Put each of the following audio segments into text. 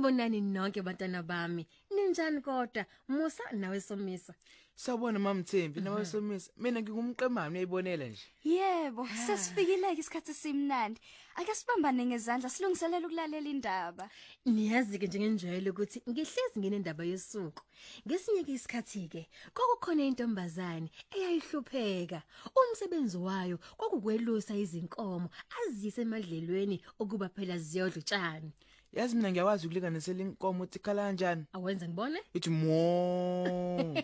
Sanibonani nonke bantwana bami. Ninjani kodwa? Musa nawe Somisa. Sawubona mamThembi nawe Somisa. Mina ngingumqemane uyayibonela nje. Yebo, sesifikile isikhathi simnandi. Ake sibambane ngezandla silungiselela ukulalela indaba. Niyazi ke njengenjwayelo ukuthi ngihlezi nginendaba yesuku. Ngesinye isikhathi ke kwakukhona intombazane eyayihlupheka. Umsebenzi wayo kwakukwelusa izinkomo azise emadlelweni ukuba phela ziyodla utshani. Yazi mina ngiyawazi ukulinganisela inkomo uthi khala kanjani. Awenza ngibone? Ithi mo.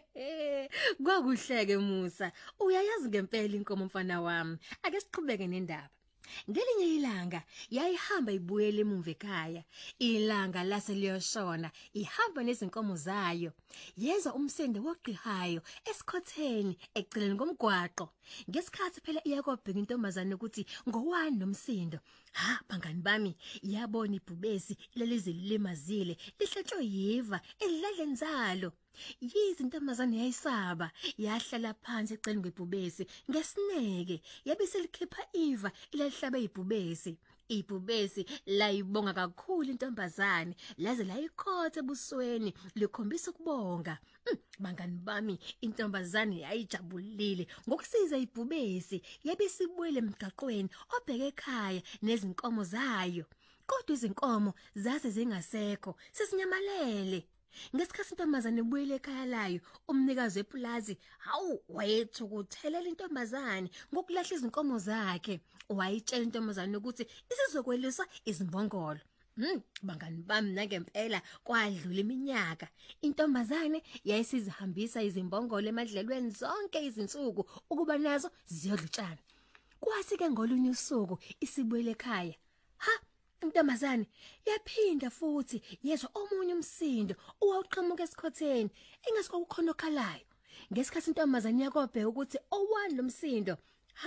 Kwakuhleke Musa. Uyayazi ngempela inkomo mfana wami. Ake siqhubeke nendaba. Ngelinye ilanga yayihamba ibuyele emuva ekhaya. Ilanga lase liyoshona ihamba nezinkomo zayo. Yeza umsende woqihayo esikhotheni eceleni komgwaqo. Ngesikhathi phela iyakobheka intombazane ukuthi ngowani nomsindo. Ha bangani bami yabona ibhubesi lelizilimazile lihletshwe yiva elidladleni zalo. Yizi intombazane yayisaba yahlala phansi eceleni kwebhubesi ngesineke yabiselikipha iva ilalihlabe ibhubesi. Ibhubesi layibonga kakhulu intombazane laze layikhotha ebusweni likhombisa ukubonga. Bangani bami intombazane yayijabulile ngokusiza ibhubesi yabisibuyele emgaqweni obheke ekhaya nezinkomo zayo. Kodwa izinkomo zase zingasekho sesinyamalele. Ngesikhathi intombazane ibuyele ekhaya layo umnikazi wepulazi wayethukuthelela intombazane ngokulahla izinkomo zakhe. Wayitshela intombazane ukuthi isizokweliswa izimbongolo. Bangani bami ngempela kwadlula iminyaka intombazane yayisizihambisa izimbongolo emadlelweni zonke izinsuku ukuba nazo ziyodla utshani. Kwathi ke ngolunye usuku isibuyele ekhaya. Intombazane yaphinda futhi yezwa omunye umsindo owaqhamuka esikhotheni engasikho kukhona okhalayo. Ngesikhathi intombazane yakobheka ukuthi owani lo msindo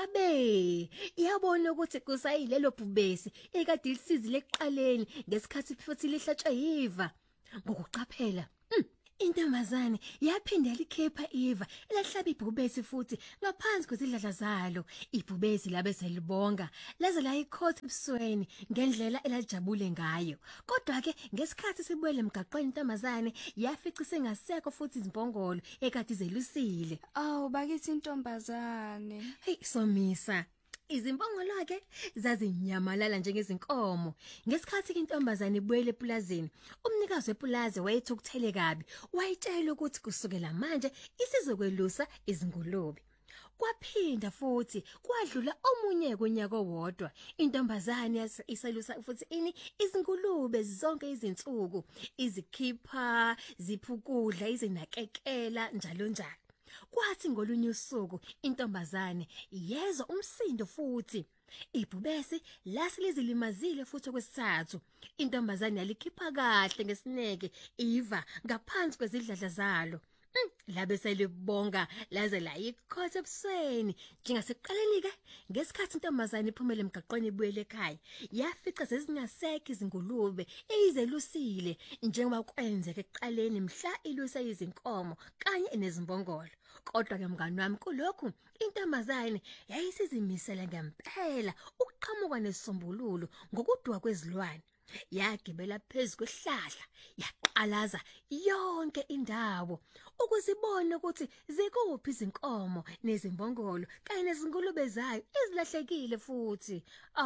habe yabona ukuthi kusayilelo bhubesi ekade lisizile ekuqaleni ngesikhathi futhi lihlatshwe yiva. Ngokuqaphela intombazane yaphinda likhipha iva elahlaba ibhubesi futhi ngaphansi kwezidladla zalo. Ibhubesi labe selibonga laze layikhotha ebusweni ngendlela elajabule ngayo. Kodwa ke ngesikhathi sibuyele emgaqweni intombazane yafica sengasekho futhi izimbongolo ekade izelusile. Bakithi intombazane. Hey Somisa, izimbongolo ke zazinyamalala njengezinkomo. Ngesikhathi intombazane ibuyele epulazini, umnikazi wepulazi wayethi ukuthele kabi, wayitshela ukuthi kusukela manje isizokwelusa izingulube. Kwaphinda futhi kwadlula omunye kunyaka owodwa intombazane isalusa futhi izingulube zonke izinsuku, izikhipha, ziphukudla, izinakekela njalo njalo. Kwathi ngolunye usuku intombazane yezwa umsindo futhi ibhubesi lasizilimazile futhi okwesithathu. Intombazane yalikhipha kahle ngesineke iva ngaphansi kwezidladla zalo. Labe selibonga laze layikhotha ebusweni njengasekuqaleni ke ngesikhathi intombazane iphumela emgaqweni ibuyele ekhaya yafica sezingasekho izingulube eyizelusile njengoba kwenzeke ekuqaleni mhla ilusa izinkomo kanye nezimbongolo. Kodwa ke mngani wami kulokhu intombazane yayisizimisela ngempela ukuqhamuka nesombululo ngokudwa kwezilwane. Yagibela phezulu kwehlahla yaqalaza yonke indawo ukuzibona ukuthi zikuphi izinkomo nezimbongolo kanye nezingulube zayo ezilahlekile futhi.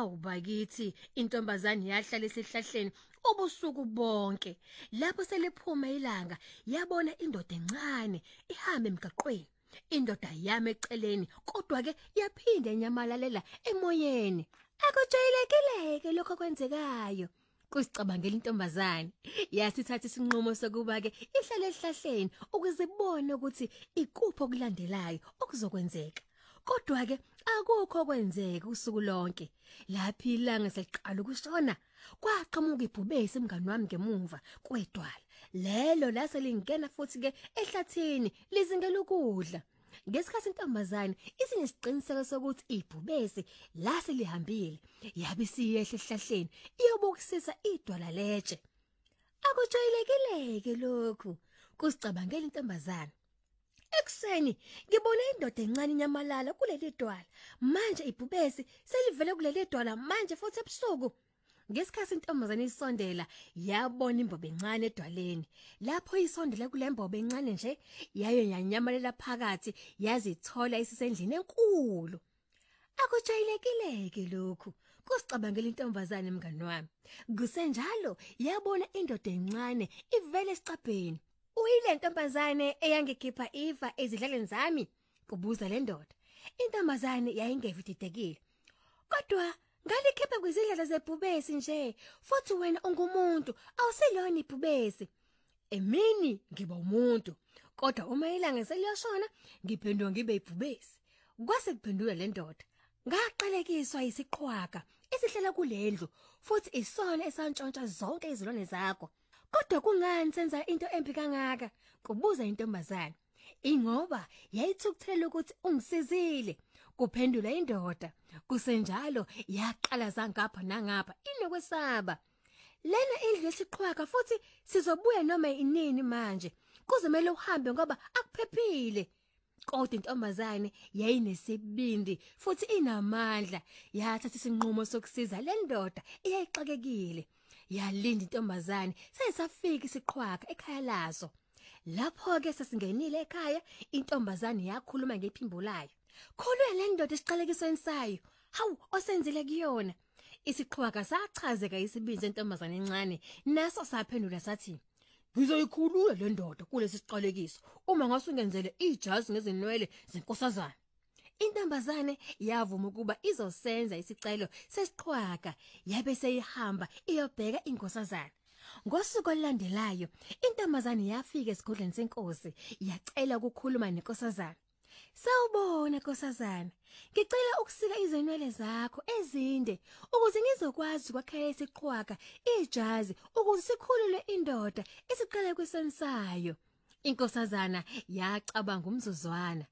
Bakithi intombazane yahlala esihlahleni ubusuku bonke. Lapho seliphuma ilanga yabona indoda encane ihamba emgaqweni. Indoda yami eceleni kodwa ke yaphinda enyamalalela emoyeni. Akujayelekile lokho kwenzekayo. Kusicabangela intombazane yasithatha isinqumo sokuba ke ihlale esihlahleni ukuzibona ukuthi ikuphi okulandelayo okuzokwenzeka. Kodwa ke akukho kwenzeka usuku lonke. Lapho ilanga seliqala ukushona kwaqhamuka ibhubesi mngani wami ngemuva kwedwala. Lelo lase lingena futhi ke ehlathini lizingela ukudla. Ngesikhathi intombazane isinesiqiniseko sokuthi ibhubesi lase lihambile yabisiyehla esihlahleni iyobukusisa idwala letshe. Akujayelekile lokhu kusicabangela intombazane. Ekseni ngibone indoda encane inyamalala kuleli dwala. Manje ibhubesi selivele kuleli dwala manje futhi ebusuku. Ngesikhathi intombazane isondela yabona imbobo encane edwaleni. Lapho isondela kule mbobo encane nje yayo yanyamalela phakathi yazithola isisendlini enkulu. Akujayelekile lokhu. Kusicabangela intombazane mngani wami. Kusenjalo yabona indoda encane ivele esicabheni. Uyile ntombazane eyangikhipha ifa ezidlaleni zami? Kubuza le ndoda. Intombazane yayingevididekile. Kodwa ngalikhipha kwizindlela zebhubesi nje, futhi wena ungumuntu, awusilona ibhubesi. Emini ngiba umuntu, kodwa uma ilanga seliyashona ngiphendwa ngibe ibhubesi. Kwase kuphendula le ndoda. Ngaqalekiswa isiqhwaga esihlela kulendlu, futhi isona esantshontsha zonke izilwane zakho. Kodwa kungani senza into embi kangaka? Kubuza intombazane. Ingoba yayithukuthela ukuthi ungisizile. Kuphendula indoda. Kusenjalo yaqala zangapha nangapha inokwesaba. Lena indlu yesiqhwaga futhi sizobuya noma inini manje. Kuzomela uhambe ngoba akuphephile. Kodwa intombazane yayinesibindi futhi inamandla. Yathatha isinqumo sokusiza le ndoda eyayixakekile. Yalinda intombazane sesafika isiqhwaga ekhaya lazo. Lapho ke sesingenile ekhaya, intombazane yakhuluma ngephimbo layo. Khulwe le ndoda esiqalekisweni sayo. Hawu, osenzile kuyona. Isiqhwaga sachazeka isibindi sentombazane encane, naso saphendula sathi, "Ngizoyikhulula le ndoda kulesi siqalekiso uma ngasungenzele ijazi ngezinwele zenkosazana." Intombazane yavuma ukuba izosenza isicelo sesiqhwaga, yabe seyihamba iyobheka inkosazana. Ngosuku olulandelayo, intombazane yafika esigodlweni senkosi, yacela ukukhuluma nenkosazana. "Sawubona nkosazana, ngicela ukusika izinwele zakho ezinde ukuze ngizokwazi ukwakhela isiqhwaga ijazi ukuze sikhulule indoda esiqale kwisensayo." Inkosazana yacabanga umzuzwana.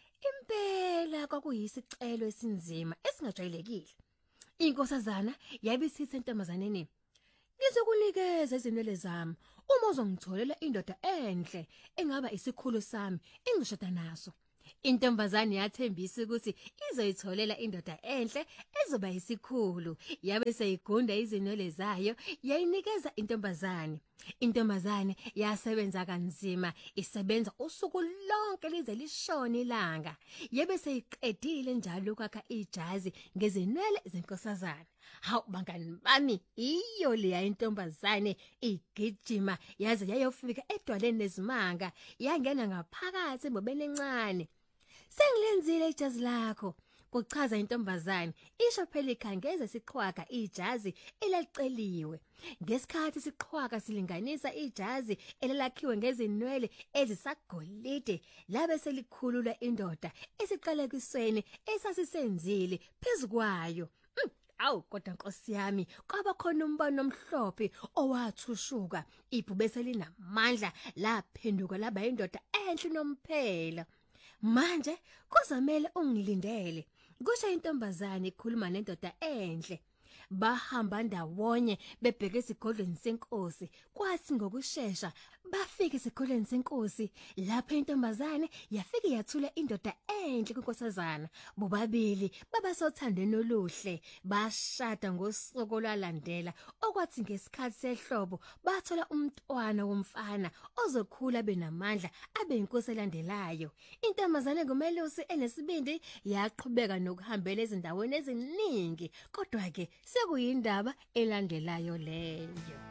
Impela kwakuyisicelo esinzima esingajwayelekile. Inkosazana yabisithi entombazaneni, "Ngizokunikeza izinwele zami uma uzongitholela indoda enhle engaba isikhulu sami engishada naso." Intombazane yathembisa ukuthi izoyitholela indoda enhle ezoba isikhulu. Yabe seyigunda izinwele zayo yayinikeza intombazane. Intombazane yasebenza kanzima, isebenza usuku lonke lize lishone ilanga. Yabe seyiqedile njalo ukwakha ijazi ngezinwele zenkosazana. Hawu bangani bami, iyo leya intombazane igijima yaze yayofika edwaleni nezimanga, yangena ngaphakathi embobeni encane. "Sengilenzile ijazi lakho," kuchaza intombazane. Isho phela ikhangeza isiqhwaga ijazi elaliceliwe. Ngesikhathi isiqhwaga silinganisa ijazi elalakhiwe ngezinwele ezisagolide, labe selikhulula indoda esiqalekisweni esasisenzile phezukwayo. Awu kodwa Nkosi yami, kwaba khona umbane omhlophe owathushuka. Ibhubesi linamandla laphenduka laba indoda enhle nomphela. "Manje kuzomela ungilindele," kusho intombazane ikhuluma nendoda enhle. Bahamba ndawonye bebheke esigodlweni senkosi. Kwathi ngokusheshsha bafika esigodlweni senkosi. Lapho intombazane yafika yathula indoda enhle kunkosazana. Bobabili babasothandweni oluhle. Bashada ngosuku olwalandela. Okwathi ngesikhathi sehlobo bathola umntwana womfana ozokhula benamandla abe inkosi elandelayo. Intombazane ngumelusi enesibindi yaqhubeka nokuhambela ezindaweni eziningi. Kodwa ke sekuyindaba elandelayo leyo.